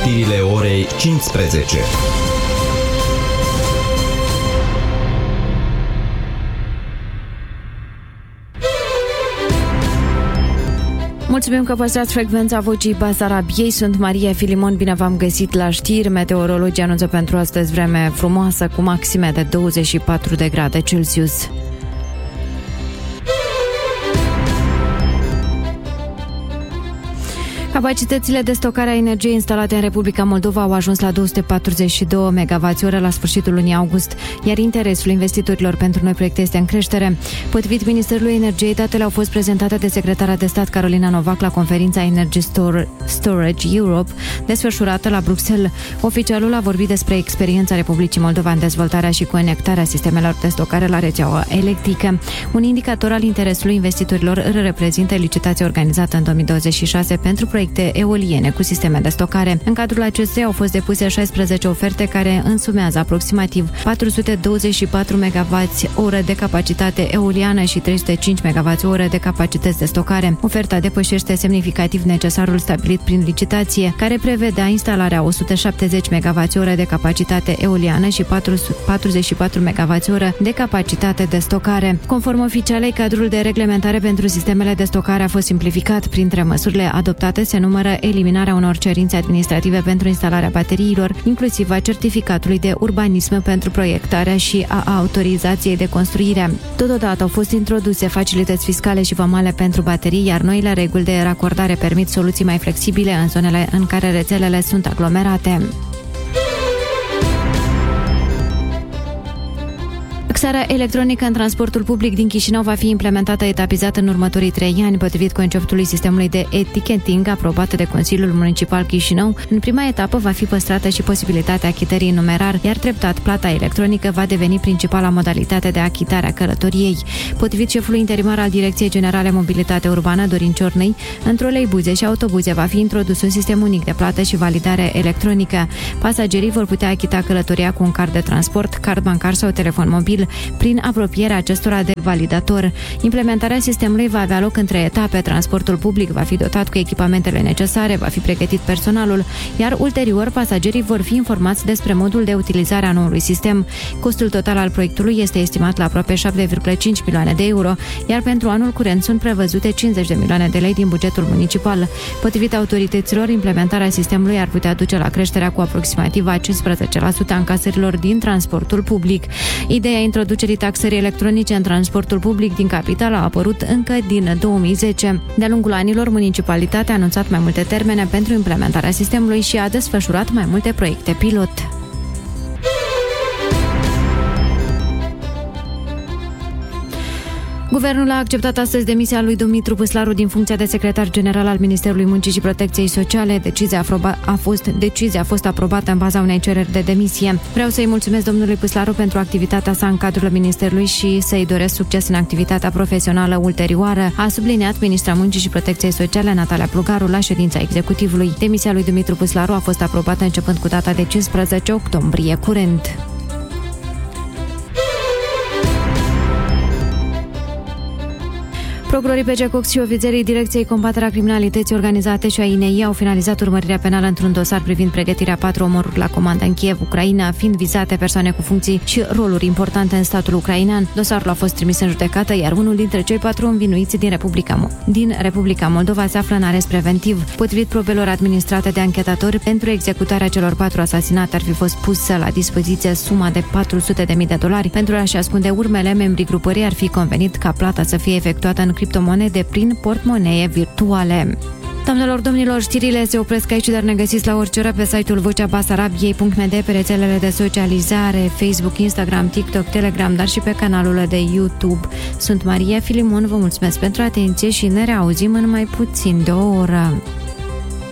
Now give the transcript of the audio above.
știrile orei 15. Mulțumim că păstrați frecvența Vocii Basarabiei. Sunt Maria Filimon, bine v-am găsit la știri. Meteorologii anunță pentru astăzi vreme frumoasă cu maxime de 24 de grade Celsius. Capacitățile de stocare a energiei instalate în Republica Moldova au ajuns la 242 MWh la sfârșitul lunii august, iar interesul investitorilor pentru noi proiecte este în creștere. Potrivit Ministerului Energiei, datele au fost prezentate de secretara de stat Carolina Novac la conferința Energy Storage Europe, desfășurată la Bruxelles. Oficialul a vorbit despre experiența Republicii Moldova în dezvoltarea și conectarea sistemelor de stocare la rețeaua electrică. Un indicator al interesului investitorilor îl reprezintă licitația organizată în 2026 pentru proiecte eoliene cu sisteme de stocare. În cadrul acesteia au fost depuse 16 oferte care însumează aproximativ 424 MWh de capacitate eoliană și 305 MWh de capacități de stocare. Oferta depășește semnificativ necesarul stabilit prin licitație, care prevedea instalarea 170 MWh de capacitate eoliană și 44 MWh de capacitate de stocare. Conform oficialei, cadrul de reglementare pentru sistemele de stocare a fost simplificat. Printre măsurile adoptate se numără eliminarea unor cerințe administrative pentru instalarea bateriilor, inclusiv a certificatului de urbanism pentru proiectarea și a autorizației de construire. Totodată au fost introduse facilități fiscale și vamale pentru baterii, iar noile reguli de racordare permit soluții mai flexibile în zonele în care rețelele sunt aglomerate. Taxarea electronică în transportul public din Chișinău va fi implementată etapizat în următorii 3 ani, potrivit conceptului sistemului de ticketing aprobat de Consiliul Municipal Chișinău. În prima etapă va fi păstrată și posibilitatea achitării în numerar, iar treptat plata electronică va deveni principala modalitate de achitare a călătoriei. Potrivit șefului interimar al Direcției Generale Mobilitate Urbană, Dorin Ciornei, în troleibuze și autobuze va fi introdus un sistem unic de plată și validare electronică. Pasagerii vor putea achita călătoria cu un card de transport, card bancar sau telefon mobil, prin apropierea acestora de validator. Implementarea sistemului va avea loc în 3 etape. Transportul public va fi dotat cu echipamentele necesare, va fi pregătit personalul, iar ulterior pasagerii vor fi informați despre modul de utilizare a noului sistem. Costul total al proiectului este estimat la aproape 7,5 milioane de euro, iar pentru anul curent sunt prevăzute 50 de milioane de lei din bugetul municipal. Potrivit autorităților, implementarea sistemului ar putea duce la creșterea cu aproximativ a 15% a încasărilor din transportul public. Ideea introducerii taxării electronice în transportul public din capitală a apărut încă din 2010. De-a lungul anilor, municipalitatea a anunțat mai multe termene pentru implementarea sistemului și a desfășurat mai multe proiecte pilot. Guvernul a acceptat astăzi demisia lui Dumitru Păslaru din funcția de secretar general al Ministerului Muncii și Protecției Sociale. Decizia a fost aprobată în baza unei cereri de demisie. Vreau să-i mulțumesc domnului Păslaru pentru activitatea sa în cadrul Ministerului și să-i doresc succes în activitatea profesională ulterioară, a subliniat ministra Muncii și Protecției Sociale Natalia Plugaru la ședința executivului. Demisia lui Dumitru Păslaru a fost aprobată începând cu data de 15 octombrie curent. Procurorii P.C. Cox și ofițerii Direcției Combaterea Criminalității Organizate și a INEI au finalizat urmărirea penală într-un dosar privind pregătirea 4 omoruri la comandă în Kiev, Ucraina, fiind vizate persoane cu funcții și roluri importante în statul ucrainean. Dosarul a fost trimis în judecată, iar unul dintre cei 4 învinuiți din Republica Moldova se află în arest preventiv. Potrivit probelor administrate de anchetatori, pentru executarea celor 4 asasinate ar fi fost pusă la dispoziție suma de $400.000. Pentru a-și ascunde urmele, membrii grupării ar fi convenit ca plata să fie efectuată în criptomonede prin portmonee virtuale. Doamnelor, domnilor, știrile se opresc aici, dar ne găsiți la orice oră pe site-ul voceabasarabiei.md, pe rețelele de socializare, Facebook, Instagram, TikTok, Telegram, dar și pe canalul de YouTube. Sunt Maria Filimon, vă mulțumesc pentru atenție și ne reauzim în mai puțin de o oră.